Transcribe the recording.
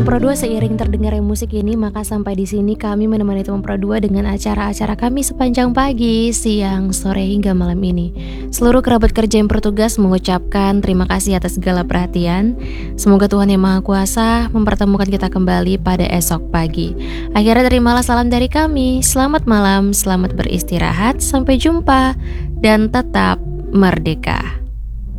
Pro 2, seiring terdengarnya musik ini, maka sampai di sini kami menemani teman Pro 2 dengan acara-acara kami sepanjang pagi, siang, sore hingga malam ini. Seluruh kerabat kerja yang bertugas mengucapkan terima kasih atas segala perhatian. Semoga Tuhan Yang Maha Kuasa mempertemukan kita kembali pada esok pagi. Akhirnya terimalah salam dari kami. Selamat malam, selamat beristirahat, sampai jumpa, dan tetap merdeka.